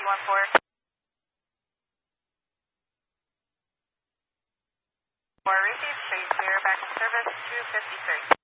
214. For received, straight clear, back in service 253.